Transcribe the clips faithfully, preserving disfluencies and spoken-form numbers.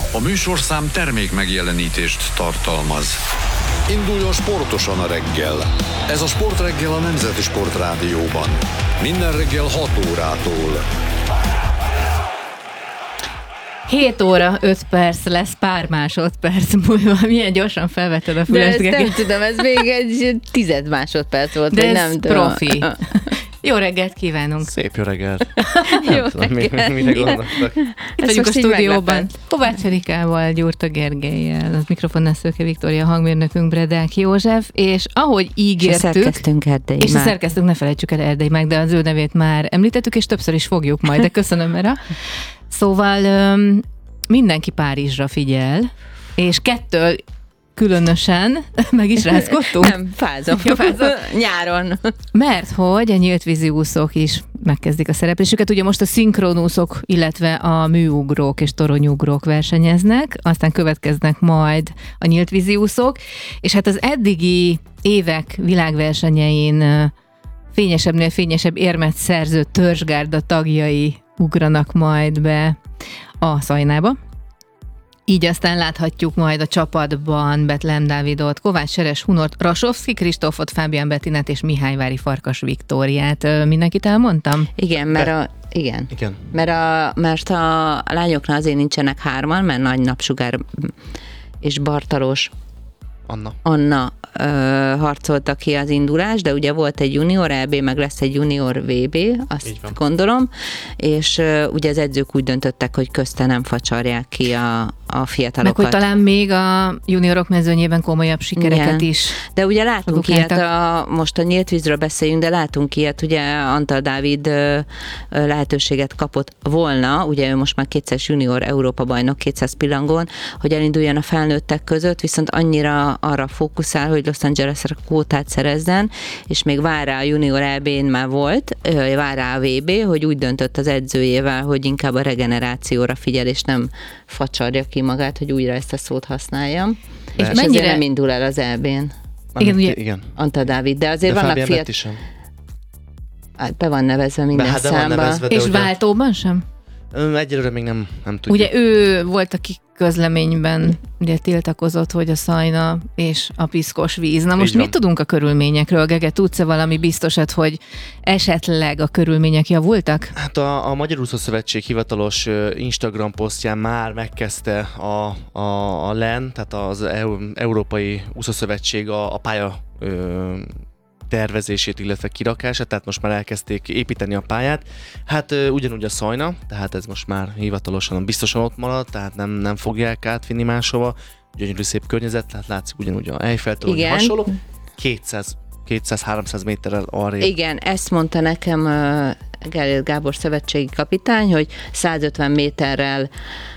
A műsorszám termék megjelenítést tartalmaz. Induljon sportosan a reggel. Ez a Sportreggel a Nemzeti Sportrádióban. Minden reggel hat órától. hét óra öt perc lesz pár másodperc múlva. Milyen gyorsan felvetted a fülest. De ezt nem tudom, ez még egy tized másodperc volt. De ez nem profi. Jó reggelt kívánunk! Szép jó reggelt! Jó reggelt! Mire gondoltak? Itt vagyunk a stúdióban. Kovács Erikával, Gyurta Gergellyel, az mikrofonnál Szőke Viktória, hangmérnökünk Bredák József, és ahogy ígértük... És a szerkesztőnk Erdei És a szerkesztőnk, ne felejtsük el Erdei meg, de az ő nevét már említettük, és többször is fogjuk majd, de köszönöm erre. Szóval mindenki Párizsra figyel, és kettől különösen meg is rázkodtunk. Nem, fázom. Ja, fázom. Nyáron. Mert hogy a nyílt vízi úszók is megkezdik a szereplésüket. Ugye most a szinkronúszók, illetve a műugrók és toronyugrók versenyeznek, aztán következnek majd a nyílt vízi úszók, és hát az eddigi évek világversenyein fényesebbnél fényesebb érmet szerző törzsgárda tagjai ugranak majd be a Szajnába. Így aztán láthatjuk majd a csapatban Betlehem Dávidot, Kovács Seres Hunort, Rasovszki Kristófot, Fábián Bettinát és Mihályvári Farkas Viktóriát. Mindenkit elmondtam? Igen, mert a, igen. igen. Mert, a, mert a lányoknál azért nincsenek hárman, mert Nagy Napsugár és Bartalos Anna. Anna ö, harcolta ki az indulás, de ugye volt egy junior é bé, meg lesz egy junior vé bé, azt gondolom, és ö, ugye az edzők úgy döntöttek, hogy közte nem facsarják ki a, a fiatalokat. Meg hogy talán még a juniorok mezőnyében komolyabb sikereket Igen. is. De ugye látunk ilyet, a, most a nyílt vízről beszéljünk, de látunk ilyet, ugye Antal Dávid ö, ö, lehetőséget kapott volna, ugye ő most már kétszeres junior Európa bajnok, kétszáz pillangon, hogy elinduljon a felnőttek között, viszont annyira arra fókuszál, hogy Los Angelesre kvótát szerezzen, és még vár rá a junior é bén már volt, vár rá a vé bé, hogy úgy döntött az edzőjével, hogy inkább a regenerációra figyel, és nem facsarja ki magát, hogy újra ezt a szót használjam. És, és mennyire nem indul el az é bén. Igen, ugye? Igen. Antal Dávid, de azért de vannak fiatal... Hát be van nevezve minden be, hát számba. Nevezve, és ugye... váltóban sem? Egyelőre még nem, nem tudjuk. Ugye ő volt, aki közleményben ugye tiltakozott, hogy a Szajna és a piszkos víz. Na most mit tudunk a körülményekről? Gege, tudsz-e valami biztosat, hogy esetleg a körülmények javultak? Hát a, a Magyar Úszó Szövetség hivatalos Instagram posztján már megkezdte a, a, a LEN, tehát az Európai Úszószövetség a, a pálya ö, tervezését, illetve kirakását, tehát most már elkezdték építeni a pályát. Hát ugyanúgy a Szajna, tehát ez most már hivatalosan biztosan ott marad, tehát nem, nem fogják átvinni máshova. Gyönyörű szép környezet, tehát látszik ugyanúgy a Eiffel-től, hasonló. kétszáz-háromszáz méterrel arrébb. Igen, ezt mondta nekem uh, Gellért Gábor szövetségi kapitány, hogy százötven méterrel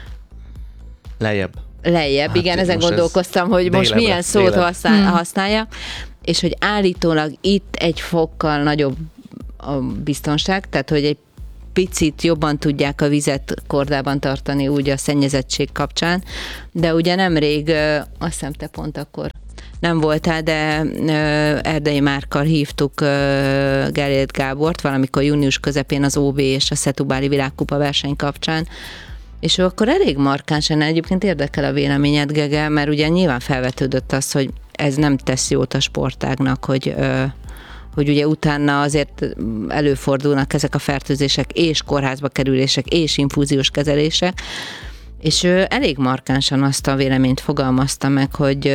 lejjebb. Lejjebb, hát igen, ezen gondolkoztam, hogy délebbre, most milyen szót délebbre. használ, hmm. használja, és hogy állítólag itt egy fokkal nagyobb a biztonság, tehát hogy egy picit jobban tudják a vizet kordában tartani úgy a szennyezettség kapcsán, de ugye nemrég, azt hiszem te pont akkor nem voltál, de Erdei Márkkal hívtuk Gellért Gábort valamikor június közepén az ó bé és a Setubáli világkupa verseny kapcsán, és ő akkor elég markánsan, egyébként érdekel a véleményed, Gege, mert ugye nyilván felvetődött az, hogy ez nem tesz jót a sportágnak, hogy, hogy ugye utána azért előfordulnak ezek a fertőzések, és kórházba kerülések, és infúziós kezelések, és ő elég markánsan azt a véleményt fogalmazta meg, hogy,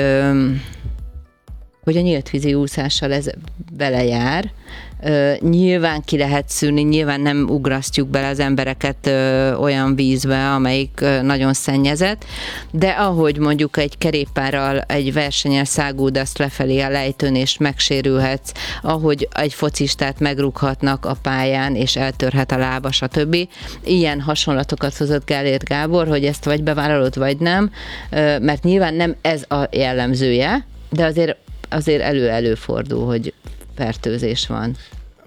hogy a nyíltvízi úszással ez vele jár. Uh, nyilván ki lehet szűrni, nyilván nem ugrasztjuk bele az embereket uh, olyan vízbe, amelyik uh, nagyon szennyezett, de ahogy mondjuk egy kerékpárral egy versenyen száguldasz lefelé a lejtőn, és megsérülhetsz, ahogy egy focistát megrúghatnak a pályán, és eltörhet a lába, stb. Ilyen hasonlatokat hozott Gellért Gábor, hogy ezt vagy bevállalod, vagy nem, uh, mert nyilván nem ez a jellemzője, de azért, azért elő-előfordul, hogy fertőzés van.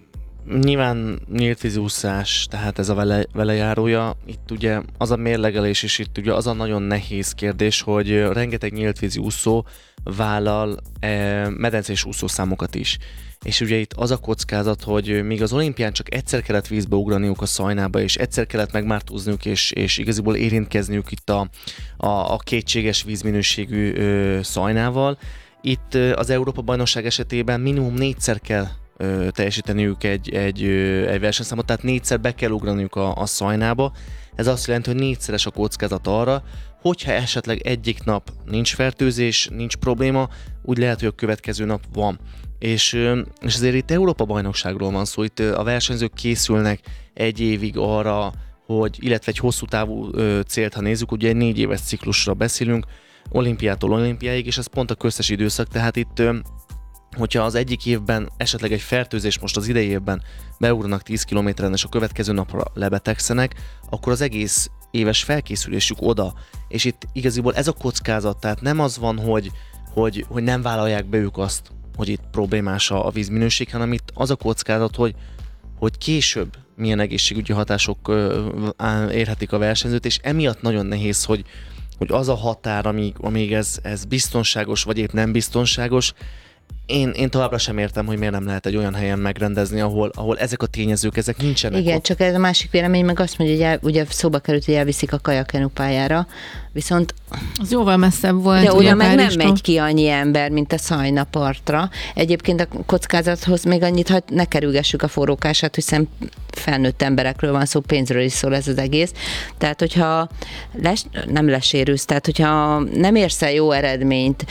Nyilván nyílt vízúszás, tehát ez a vele, velejárója. Itt ugye az a mérlegelés, és itt ugye az a nagyon nehéz kérdés, hogy rengeteg nyílt vízi úszó vállal eh, medencés úszószámokat is. És ugye itt az a kockázat, hogy míg az olimpián csak egyszer kellett vízbe ugraniuk a szajnába, és egyszer kellett megmártózniuk, és, és igaziból érintkezniük itt a, a, a kétséges vízminőségű ö, szajnával, itt ö, az Európa-bajnokság esetében minimum négyszer kell ö, teljesíteniük egy, egy, ö, egy versenyszámot, tehát négyszer be kell ugraniuk a, a szajnába. Ez azt jelenti, hogy négyszeres a kockázat arra, hogyha esetleg egyik nap nincs fertőzés, nincs probléma, úgy lehet, hogy a következő nap van. És, és azért itt Európa-bajnokságról van szó, itt a versenyzők készülnek egy évig arra, hogy, illetve egy hosszú távú célt, ha nézzük, ugye egy négy éves ciklusra beszélünk, olimpiától olimpiáig, és ez pont a köztes időszak, tehát itt, hogyha az egyik évben esetleg egy fertőzés, most az idei évben beugranak tíz kilométeren, és a következő napra lebetegszenek, akkor az egész éves felkészülésük oda, és itt igaziból ez a kockázat, tehát nem az van, hogy, hogy, hogy nem vállalják be ők azt, hogy itt problémás a vízminőség, hanem itt az a kockázat, hogy, hogy később milyen egészségügyi hatások érhetik a versenyzőt, és emiatt nagyon nehéz, hogy, hogy az a határ, amíg, amíg ez, ez biztonságos, vagy épp nem biztonságos, Én, én továbbra sem értem, hogy miért nem lehet egy olyan helyen megrendezni, ahol, ahol ezek a tényezők, ezek nincsenek. Igen, ott. Csak ez a másik vélemény meg azt mondja, hogy el, ugye szóba került, hogy elviszik a kajakenu pályára, viszont az jóval messzebb volt. de oda meg Páristól. nem megy ki annyi ember, mint a Szajna partra. Egyébként a kockázathoz még annyit, hogy ne kerülgessük a forrókását, hiszen felnőtt emberekről van szó, pénzről is szól ez az egész. Tehát, hogyha les, nem lesérülsz, tehát, hogyha nem érsz el jó eredményt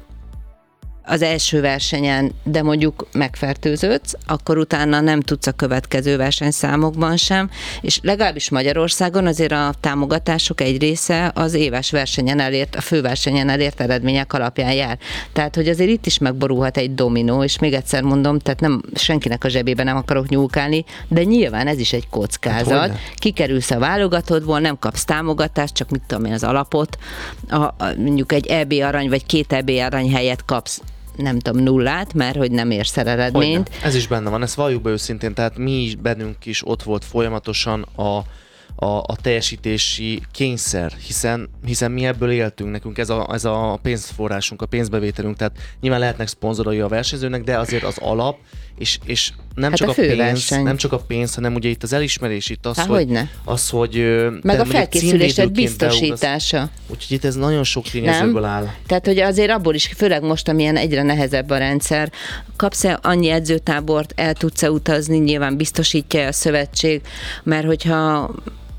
az első versenyen, de mondjuk megfertőződsz, akkor utána nem tudsz a következő versenyszámokban sem, és legalábbis Magyarországon azért a támogatások egy része az éves versenyen elért, a főversenyen elért eredmények alapján jár. Tehát, hogy azért itt is megborulhat egy dominó, és még egyszer mondom, tehát nem senkinek a zsebébe nem akarok nyúlkálni, de nyilván ez is egy kockázat. Hát, kikerülsz a válogatottból, nem kapsz támogatást, csak mit tudom én, az alapot, a, a, mondjuk egy é bé arany, vagy két é bé arany helyet kapsz, nem tudom, nullát, mert hogy nem érsz el eredményt. Hogyne. Ez is benne van, ezt valljuk be őszintén, tehát mi is, bennünk is ott volt folyamatosan a, a, a teljesítési kényszer, hiszen, hiszen mi ebből éltünk, nekünk ez a, ez a pénzforrásunk, a pénzbevételünk, tehát nyilván lehetnek szponzorai a versenyzőnek, de azért az alap, és, és nem, hát csak a a pénz, verseny. nem csak a pénz, hanem ugye itt az elismerés, itt az, Há, hogy, az, hogy meg a felkészülésed biztosítása. Beugrasz. Úgyhogy itt ez nagyon sok tényezőből áll. Tehát, hogy azért abból is, főleg most, amilyen egyre nehezebb a rendszer, kapsz-e annyi edzőtábort, el tudsz-e utazni, nyilván biztosítja a szövetség, mert hogyha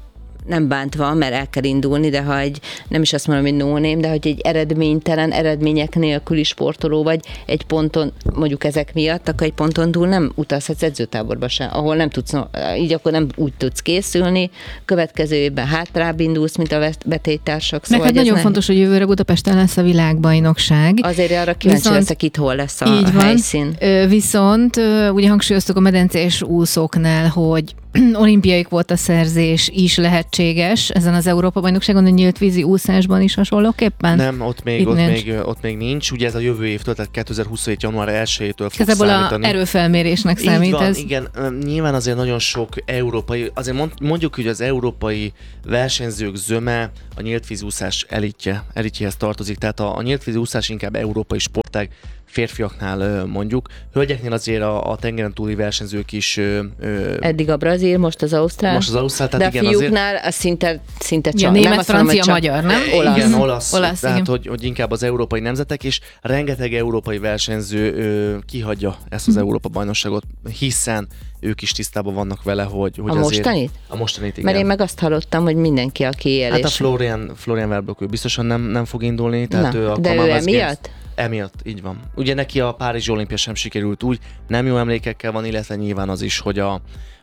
nem bántva, mert el kell indulni, de ha egy, nem is azt mondom, hogy no name, de hogy egy eredménytelen, eredmények nélküli sportoló vagy egy ponton, mondjuk ezek miatt, akkor egy ponton túl nem utazhatsz edzőtáborba sem, ahol nem tudsz, így akkor nem úgy tudsz készülni, következő évben hátrább indulsz, mint a betéttársak. Szóval meg hát nagyon ne... fontos, hogy jövőre Budapesten lesz a világbajnokság. Azért arra kíváncsi viszont, leszek, itt hol lesz a, így a van, helyszín. Viszont ugye hangsúlyoztuk a medencés úszóknál, hogy olimpiai kvótaszerzés is lehetséges ezen az Európa-bajnokságon, a nyílt vízi úszásban is hasonlóképpen? Nem, ott még, ott még, ott még nincs. Ugye ez a jövő évtől, tehát kétezer-huszonhét január elsejétől fog Igazából számítani. A erőfelmérésnek számít így van, ez. Igen, nyilván azért nagyon sok európai, azért mondjuk, hogy az európai versenyzők zöme a nyílt vízúszás elitje, elitjehez tartozik, tehát a, a nyílt vízúszás inkább európai sportág, férfiaknál mondjuk. Hölgyeknél azért a, a tengeren túli versenyzők is... Ö, Eddig a brazil, most az ausztrál. Most az ausztrál, tehát de igen, a fiúknál azért... a szinte, szinte csak... Ja, német, nem francia, csak, magyar, nem? Olasz. Igen, olasz. olasz tehát, igen. hogy, hogy inkább az európai nemzetek, és rengeteg európai versenyző ö, kihagyja ezt az Európa-bajnokságot, hiszen ők is tisztában vannak vele, hogy, hogy a azért... mostanit? A mostanit, igen. Mert én meg azt hallottam, hogy mindenki, aki él. Hát a Florian, Florian Verblok, ő biztosan nem, nem fog indulni. Tehát Na, ő a de ő emiatt? Emiatt, így van. Ugye neki a Párizsi olimpia sem sikerült úgy, nem jó emlékekkel van, illetve nyilván az is, hogy a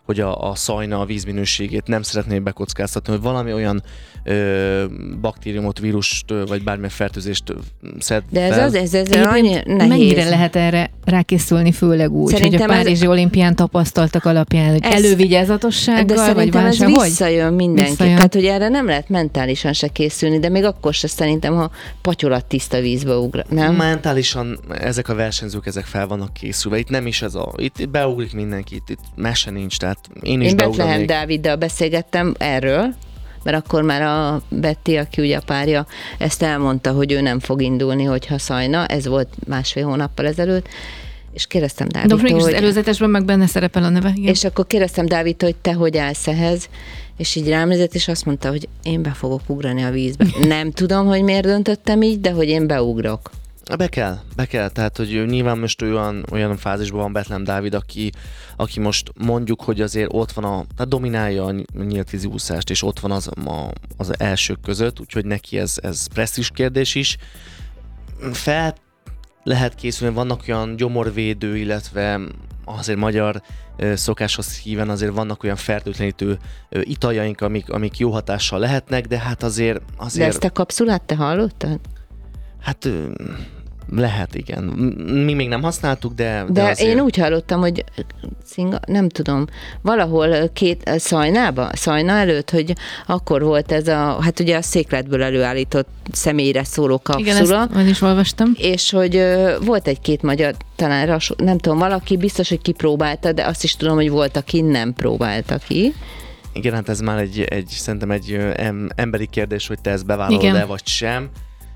hogy a, a szajna a vízminőségét nem szeretné bekockáztatni, hogy valami olyan ö, baktériumot, vírust vagy bármilyen fertőzést szed De ez fel. az, ez, ez annyira nehéz. Mennyire lehet erre rákészülni, főleg úgy, Szerintem hogy a Párizsi ez... olimpián tapasztaltak alapján, hogy ez... elővigyázatossággal, de vagy szerintem ez válság, visszajön mindenki. Visszajön. Tehát, hogy erre nem lehet mentálisan se készülni, de még akkor se szerintem, ha patyolat tiszta vízbe ugra, nem? Mentálisan ezek a versenyzők, ezek fel vannak készülve. Itt nem is ez a... Itt, itt beugrik mindenki, itt, itt mese nincs, tehát én is Én beugranék. Betlehem Dáviddal beszélgettem erről, mert akkor már a Betty, aki ugye a párja, ezt elmondta, hogy ő nem fog indulni, hogyha szajna, ez volt másfél hónappal ezelőtt, és kérdeztem Dávidtól, hogy... hogy... az előzetesben meg benne szerepel a neve. Igen. És akkor kérdeztem Dávidtól, hogy te hogy állsz ehhez, és így rám nézett, és azt mondta, hogy én be fogok ugrani a vízbe. Nem tudom, hogy miért döntöttem így, de hogy én beugrok. Be kell, be kell, tehát hogy nyilván most olyan, olyan fázisban van Betlehem Dávid, aki, aki most mondjuk, hogy azért ott van, a, tehát dominálja a nyílt vízi úszást, és ott van az, a, az elsők között, úgyhogy neki ez, ez presztízs kérdés is. Fel lehet készülni, vannak olyan gyomorvédő, illetve azért magyar szokáshoz híven azért vannak olyan fertőtlenítő italjaink, amik, amik jó hatással lehetnek, de hát azért... azért... De ezt a kapszulát te hallottad? Hát... Lehet, igen. Mi még nem használtuk, de... De, de azért... én úgy hallottam, hogy szinga, nem tudom, valahol két Szajnába, Szajna előtt, hogy akkor volt ez a, hát ugye a székletből előállított személyre szóló kapszula. Igen, ezt is olvastam. És hogy volt egy-két magyar, talán rasó, nem tudom, valaki biztos, hogy kipróbálta, de azt is tudom, hogy volt, aki nem próbálta ki. Igen, hát ez már egy, egy szerintem egy em, emberi kérdés, hogy te ezt bevállalod-e, vagy sem.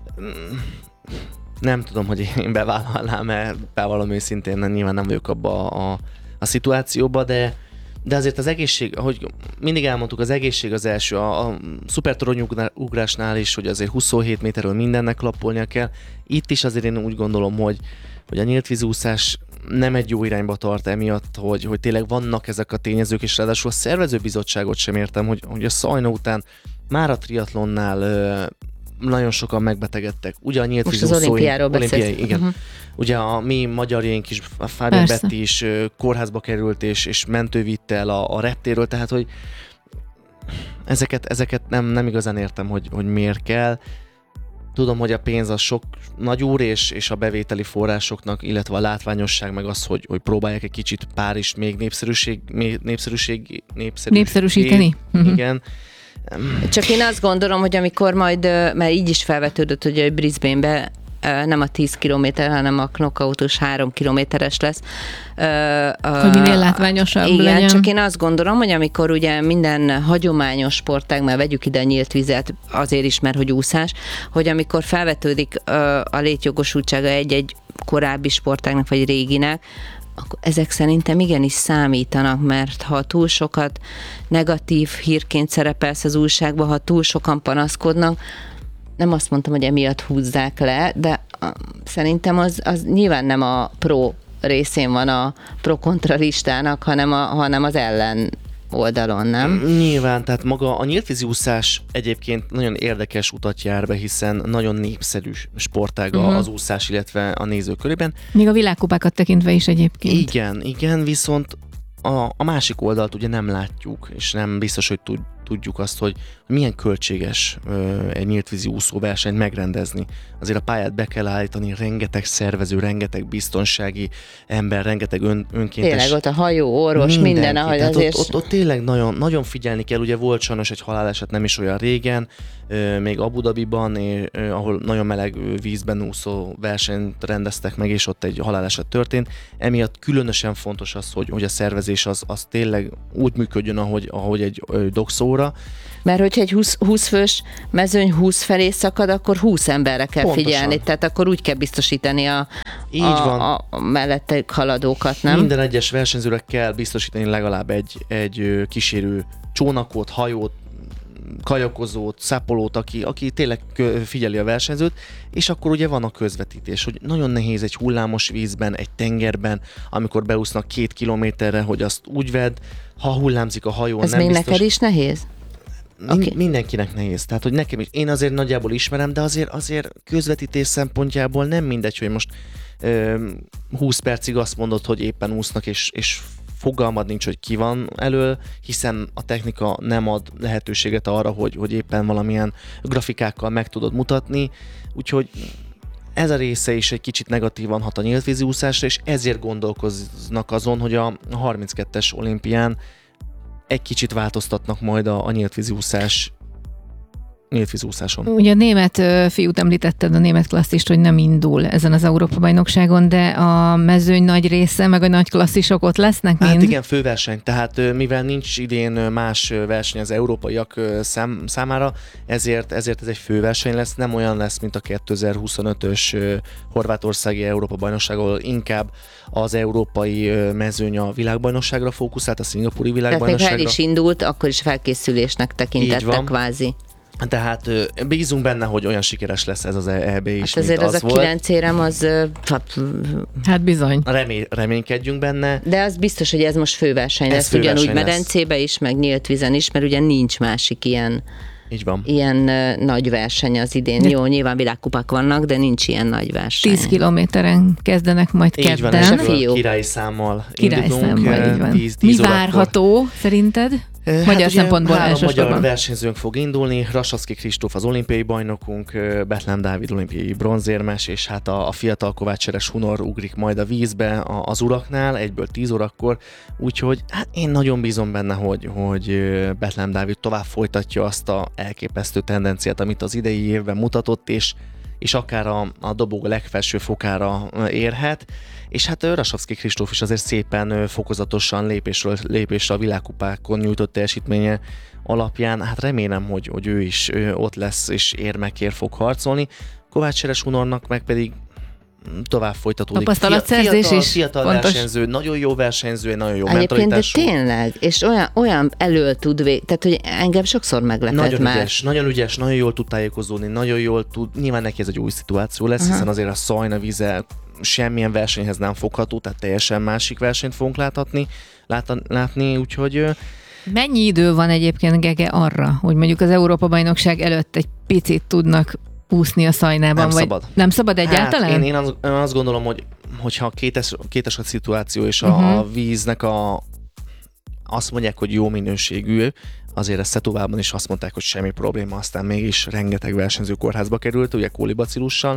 Nem tudom, hogy én bevállalnám-e, bevallom őszintén, nyilván nem vagyok abba a, a szituációba, de, de azért az egészség, ahogy mindig elmondtuk, az egészség az első, a, a szupertoronyugrásnál is, hogy azért huszonhét méterről mindennek lappolnia kell. Itt is azért én úgy gondolom, hogy, hogy a nyíltvízúszás nem egy jó irányba tart emiatt, hogy, hogy tényleg vannak ezek a tényezők, és ráadásul a szervezőbizottságot sem értem, hogy, hogy a Szajna után már a triatlonnál nagyon sokan megbetegedtek. Ugye a nyílt Most az olimpiáról beszélsz. Igen. Uh-huh. Ugye a mi magyarjaink is, a Fábián Betty is kórházba került, és, és mentő vitte el a, a reptéről, tehát hogy ezeket, ezeket nem, nem igazán értem, hogy, hogy miért kell. Tudom, hogy a pénz az sok nagy úr, és, és a bevételi forrásoknak, illetve a látványosság meg az, hogy, hogy próbálják egy kicsit Párizst még népszerűség, népszerűség, népszerűség népszerűsíteni. Igen. Csak én azt gondolom, hogy amikor majd, mert így is felvetődött, hogy Brisbane-be nem a tíz kilométer, hanem a knockoutos három kilométeres lesz. Hogy minél látványosabb igen, legyen. Csak én azt gondolom, hogy amikor ugye minden hagyományos sportág, mert vegyük ide a nyílt vizet, azért is, mert hogy úszás, hogy amikor felvetődik a létjogosultsága egy-egy korábbi sportágnak, vagy réginek, akkor ezek szerintem igenis számítanak, mert ha túl sokat negatív hírként szerepelsz az újságban, ha túl sokan panaszkodnak, nem azt mondtam, hogy emiatt húzzák le, de szerintem az, az nyilván nem a pro részén van a pro-kontra listának, hanem, a, hanem az ellen oldalon, nem? Nyilván, tehát maga a nyíltvízi úszás egyébként nagyon érdekes utat jár be, hiszen nagyon népszerű sportága uh-huh. az úszás, illetve a nézők körében. Még a világkupákat tekintve is egyébként. Igen, igen, viszont a, a másik oldalt ugye nem látjuk, és nem biztos, hogy tud, tudjuk azt, hogy milyen költséges ö, egy nyíltvízi úszóversenyt megrendezni. Azért a pályát be kell állítani, rengeteg szervező, rengeteg biztonsági ember, rengeteg ön, önkéntes. Tényleg ott a hajó, orvos, mindenki. minden, ahogy Tehát azért... Ott, ott, ott tényleg nagyon, nagyon figyelni kell, ugye volt sajnos egy haláleset nem is olyan régen, euh, még Abu Dhabiban, és, euh, ahol nagyon meleg vízben úszó versenyt rendeztek meg, és ott egy haláleset történt. Emiatt különösen fontos az, hogy, hogy a szervezés az, az tényleg úgy működjön, ahogy, ahogy egy dokszóra. Mert hogyha egy húsz, húsz fős mezőny húsz felé szakad, akkor húsz emberre kell Pontosan. figyelni, tehát akkor úgy kell biztosítani a, Így a, van. a, a mellettek haladókat, nem? Minden egyes versenyzőre kell biztosítani legalább egy, egy kísérő csónakot, hajót, kajakozót, szápolót, aki, aki tényleg figyeli a versenyzőt, és akkor ugye van a közvetítés, hogy nagyon nehéz egy hullámos vízben, egy tengerben, amikor beúsznak két kilométerre, hogy azt úgy vedd, ha hullámzik a hajó, Ez nem még biztos... neked is nehéz? Min- Okay. Mindenkinek nehéz. Tehát, hogy nekem is, én azért nagyjából ismerem, de azért, azért közvetítés szempontjából nem mindegy, hogy most ö, húsz percig azt mondod, hogy éppen úsznak, és, és fogalmad nincs, hogy ki van elől, hiszen a technika nem ad lehetőséget arra, hogy, hogy éppen valamilyen grafikákkal meg tudod mutatni, úgyhogy ez a része is egy kicsit negatívan hat a nyíltvízi úszásra, és ezért gondolkoznak azon, hogy a harminckettes olimpián egy kicsit változtatnak majd a, a nyíltvízi úszás nyíltvízúszáson. Ugye a német ö, fiút említetted, a német klasszist, hogy nem indul ezen az Európa-bajnokságon, de a mezőny nagy része, meg a nagy klasszisok ott lesznek mind? Hát igen, főverseny. Tehát ö, mivel nincs idén más verseny az európaiak ö, szám, számára, ezért, ezért ez egy főverseny lesz, nem olyan lesz, mint a kétezer-huszonötös ö, horvátországi Európa-bajnokság, ahol inkább az európai ö, mezőny a világbajnokságra fókuszált, a szingapúri világbajnokságra. Tehát még el is indult, akkor is felkészülésnek tekintettek kvázi. Tehát bízunk benne, hogy olyan sikeres lesz ez az é bé is, hát azért mint az, az volt. a kilenc érem az... Hát bizony. Remé- reménykedjünk benne. De az biztos, hogy ez most főverseny ez lesz, főverseny ugyanúgy lesz. medencébe is, meg nyílt vízen is, mert ugye nincs másik ilyen, Így van. ilyen uh, nagy verseny az idén. De jó, nyilván világkupák vannak, de nincs ilyen nagy verseny. tíz kilométeren kezdenek majd Így van, kedden. és fiúk. királyi számmal Király indulunk. számmal, így van. tíz, tíz Mi várható szerinted? Hát Magyar ugye szempontból három elsősorban. magyar versenyzőnk fog indulni, Rasaszki Kristóf az olimpiai bajnokunk, Bethlen Dávid olimpiai bronzérmes, és hát a, a fiatal Kovács Seres Hunor ugrik majd a vízbe a, az uraknál, egyből tíz órakor, úgyhogy hát én nagyon bízom benne, hogy, hogy Bethlen Dávid tovább folytatja azt a elképesztő tendenciát, amit az idei évben mutatott, és és akár a, a dobog legfelső fokára érhet, és hát Rasaszki Kristóf is azért szépen fokozatosan lépésről lépésre a világkupákon nyújtott teljesítménye alapján, hát remélem, hogy, hogy ő is ott lesz, és érmekért fog harcolni. Kovács Seres Hunornak meg pedig tovább folytatódik. Tapasztalatszerzés fiatal, is fiatal fontos. versenyző, nagyon jó versenyző, nagyon jó Egyébként, de mentalitású. tényleg, és olyan, olyan elől tud vég, tehát hogy engem sokszor meglepett Nagyon már. ügyes, nagyon ügyes, nagyon jól tud tájékozódni, nagyon jól tud, nyilván neki ez egy új szituáció lesz, Aha. hiszen azért a Szajna víze semmilyen versenyhez nem fogható, tehát teljesen másik versenyt fogunk láthatni, látni, látni úgyhogy... Mennyi idő van egyébként, Gege, arra, hogy mondjuk az Európa-bajnokság előtt egy picit tudnak úszni a Szajnában? Nem vagy szabad. Nem szabad egyáltalán? Hát én, én, az, én azt gondolom, hogy hogyha kétes, kétes a szituáció, és a, Uh-huh. a víznek a azt mondják, hogy jó minőségű, azért ezt Szetúvában is azt mondták, hogy semmi probléma, aztán mégis rengeteg versenyző kórházba került, ugye kólibacillussal.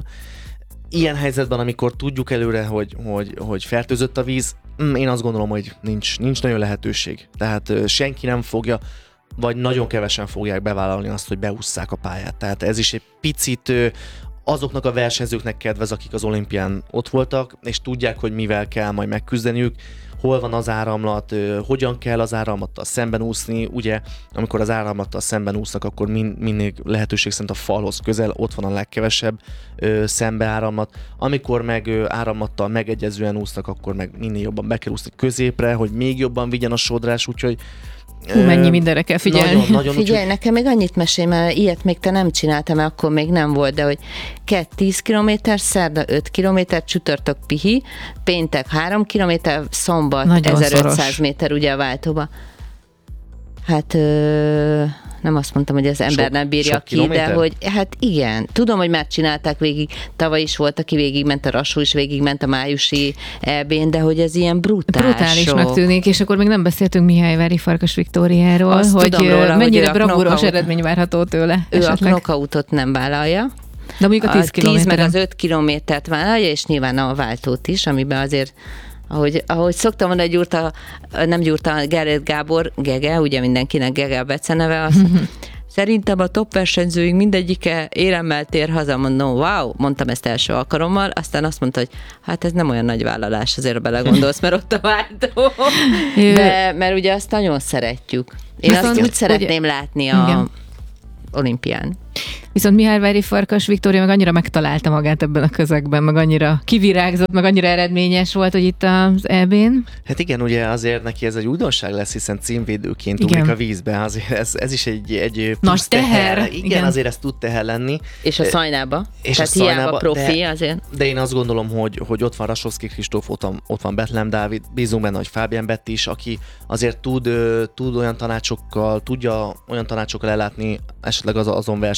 Ilyen helyzetben, amikor tudjuk előre, hogy, hogy, hogy fertőzött a víz, én azt gondolom, hogy nincs, nincs nagyon lehetőség. Tehát senki nem fogja, vagy nagyon kevesen fogják bevállalni azt, hogy beússzák a pályát. Tehát ez is egy picit azoknak a versenyzőknek kedvez, akik az olimpián ott voltak, és tudják, hogy mivel kell majd megküzdeniük, hol van az áramlat, hogyan kell az áramlattal szemben úszni, ugye, amikor az áramlattal szemben úsznak, akkor min, minél lehetőség szerint a falhoz közel, ott van a legkevesebb ö, szembeáramlat. Amikor meg ö, áramlattal megegyezően úsznak, akkor meg minél jobban be kell úszni középre, hogy még jobban vigyen a sodrás, úgyhogy Hú, mennyi mindenre kell figyelni. Nagyon, nagyon, Figyelj, úgy, nekem még annyit mesélj, mert ilyet még te nem csináltam, mert akkor még nem volt, de hogy kett tíz kilométer, szerda öt kilométer, csütörtök pihi, péntek három kilométer, szombat Nagyon ezerötszáz szoros. méter ugye a váltóba. Hát ö, nem azt mondtam, hogy az ember Sok- nem bírja sok ki, de kilométer? hogy hát igen, tudom, hogy már csinálták végig, tavaly is volt, aki végigment, a Rassó is végigment a májusi é bén, de hogy ez ilyen brutális. Brutálisnak tűnik, és akkor még nem beszéltünk Mihályvári Farkas Viktóriáról, Azt hogy tudom róla, hogy mennyire ő a bravúros knockout- eredmény várható tőle. Ő esetleg. a knockoutot nem vállalja. De mondjuk a tíz A tíz meg kilométeren. az öt kilométert vállalja, és nyilván a váltót is, amiben azért, ahogy, ahogy szoktam mondani, gyúrta, nem gyúrta Gerét Gábor, Gege, ugye mindenkinek Gege a beceneve, azt szerintem a top versenyzőink mindegyike éremmel tér haza, mondom, wow, mondtam ezt első alkalommal, aztán azt mondta, hogy hát ez nem olyan nagy vállalás, azért belegondolsz, mert ott a váltó. De, mert ugye azt nagyon szeretjük. Én Viszont azt úgy ugye- szeretném látni a Igen. olimpián. Viszont Mihályvári Farkas Viktória meg annyira megtalálta magát ebben a közegben, meg annyira kivirágzott, meg annyira eredményes volt, hogy itt az é bén. hát igen, ugye azért neki ez egy újdonság lesz, hiszen címvédőként Igen. ugrik a vízbe, azért ez, ez is egy, egy Nagy plusz teher, Igen, igen. azért ez tud teher lenni. És a szajnába. És Tehát a hiába Szajnába, profi de- azért. De én azt gondolom, hogy, hogy ott van Rasovszki Kristóf, ott van, ott van Bethlen Dávid, bízunk benne, hogy Fábián Betti is, aki azért tud, ö, tud olyan tanácsokkal, tudja olyan tanácsokkal ellátni esetleg az, azon versenyzőket,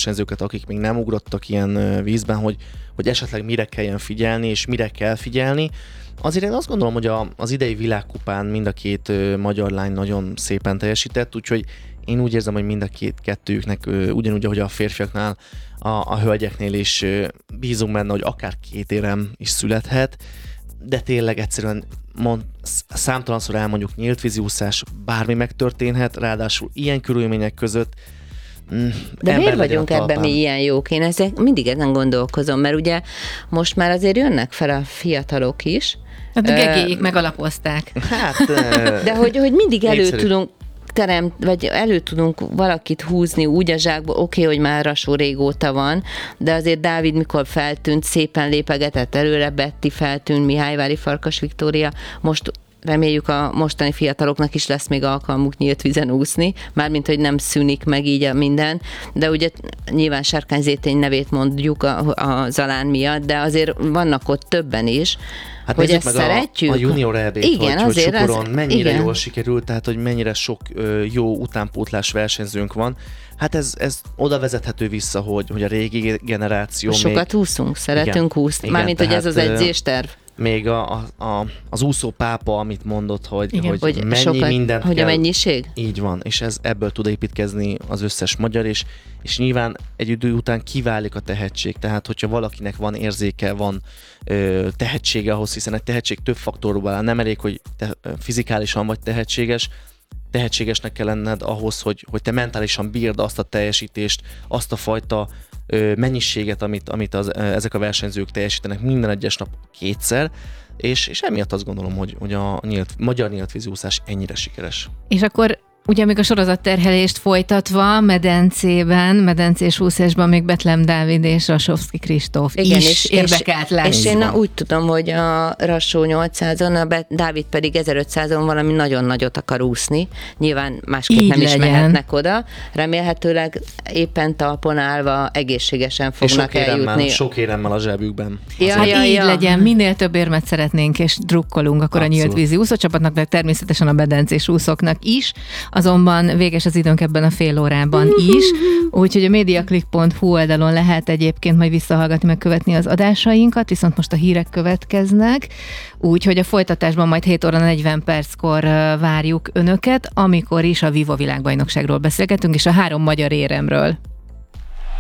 akik még nem ugrottak ilyen vízben, hogy, hogy esetleg mire kelljen figyelni, és mire kell figyelni. Azért én azt gondolom, hogy a, az idei világkupán mind a két ö, magyar lány nagyon szépen teljesített, úgyhogy én úgy érzem, hogy mind a két kettőjüknek ö, ugyanúgy, ahogy a férfiaknál, a, a hölgyeknél is ö, bízunk benne, hogy akár két érem is születhet, de tényleg egyszerűen mond, számtalanszor elmondjuk, nyílt víziúszás, bármi megtörténhet, ráadásul ilyen körülmények között. Mm, De miért vagyunk ebben mi ilyen jók? Én ezek mindig ezen gondolkozom, mert ugye most már azért jönnek fel a fiatalok is. Hát a gegéjék megalapozták. Hát, de hogy, hogy mindig elő népszerű. tudunk teremt, vagy elő tudunk valakit húzni úgy a zsákba, oké, okay, hogy már Rasó régóta van, de azért Dávid mikor feltűnt, szépen lépegetett előre, Betty feltűnt, Mihályvári Farkas Viktória, most reméljük a mostani fiataloknak is lesz még alkalmuk nyílt vízen úszni, mármint, hogy nem szűnik meg így a minden, de ugye nyilván Sárkány Zétény nevét mondjuk a, a Zalán miatt, de azért vannak ott többen is, hát hogy ezt meg szeretjük. A, a junior eb-t, igen, hogy, azért hogy Sukoron az, mennyire igen. jól sikerült, tehát hogy mennyire sok ö, jó utánpótlás versenyzőnk van. Hát ez, ez oda vezethető vissza, hogy, hogy a régi generáció sokat még... úszunk, szeretünk igen, úszni. igen, Mármint, hogy ez az tehát, edzésterv. Még a, a, a, az úszó pápa, amit mondott, hogy, igen, hogy, hogy mennyi sokat, mindent hogy kell. a mennyiség? Így van, és ez ebből tud építkezni az összes magyar, és, és nyilván egy idő után kiválik a tehetség, tehát hogyha valakinek van érzéke, van ö, tehetsége ahhoz, hiszen egy tehetség több faktorból áll, nem elég, hogy te fizikálisan vagy tehetséges, tehetségesnek kell lenned ahhoz, hogy, hogy te mentálisan bírd azt a teljesítést, azt a fajta ö, mennyiséget, amit, amit az, ezek a versenyzők teljesítenek minden egyes nap kétszer, és, és emiatt azt gondolom, hogy, hogy a nyílt, magyar nyílt víziúszás ennyire sikeres. És akkor ugye még a sorozatterhelést folytatva medencében, medencés úszásban még Betlem Dávid és Rasovszky Kristóf Igen, is és, érdekelt lesz. És én úgy tudom, hogy a Rasó nyolcszázon, a Dávid pedig ezerötszázon valami nagyon nagyot akar úszni. Nyilván másképp így nem legyen. is mehetnek oda. Remélhetőleg éppen talpon állva egészségesen fognak és sok eljutni. éremmel, sok éremmel a zsebükben. Ja, Hát ja, így ja. legyen, minél több érmet szeretnénk, és drukkolunk akkor Abszolút. a nyílt vízi úszócsapatnak, de természetesen a medencés úszóknak is. Azonban véges az időnk ebben a fél órában is, úgyhogy a mediaclick pont hu oldalon lehet egyébként majd visszahallgatni, meg követni az adásainkat, viszont most a hírek következnek, úgyhogy a folytatásban majd hét óra negyven perckor várjuk önöket, amikor is a Vivo világbajnokságról beszélgetünk, és a három magyar éremről.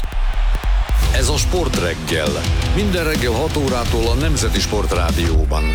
Ez a Sportreggel. Minden reggel hat órától a Nemzeti Sportrádióban.